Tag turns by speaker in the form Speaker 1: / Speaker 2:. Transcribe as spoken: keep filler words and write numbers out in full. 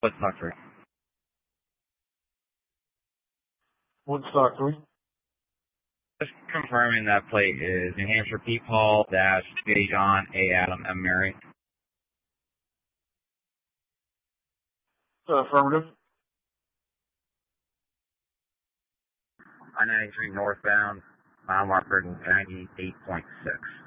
Speaker 1: Woodstock three.
Speaker 2: Woodstock three.
Speaker 1: Just confirming that plate is New Hampshire P. Paul dash J. John A. Adam M. Mary.
Speaker 2: Uh, affirmative.
Speaker 1: I ninety-three northbound, mile marker ninety-eight point six.